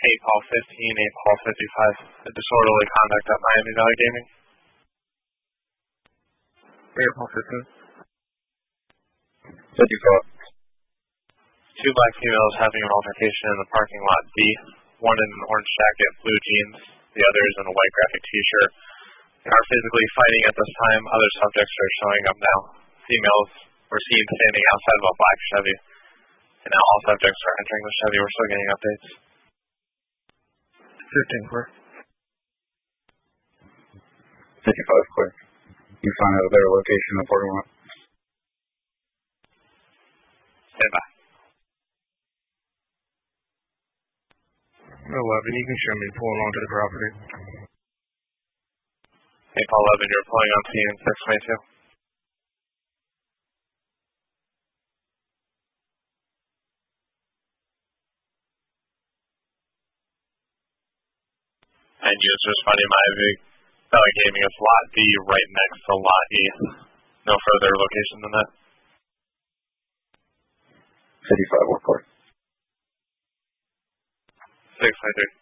8 Paul 15, 8 Paul 55. The disorderly conduct at Miami Valley Gaming. 8 Paul 15. 55. Two black females having an altercation in the parking lot B. One in an orange jacket, blue jeans. The other is in a white graphic t-shirt. They are physically fighting at this time. Other subjects are showing up now. Females were seen standing outside of a black Chevy. And now all subjects are entering the Chevy. We're still getting updates. 15 clear. 55 clear. You find out their location in the parking lot. Stand by. 11, you can show me pulling onto the property. 8 Paul 11, you're pulling on scene 622. And users finding Miami Valley Gaming is Lot D right next to Lot E. No further location than that. 55 report. 623.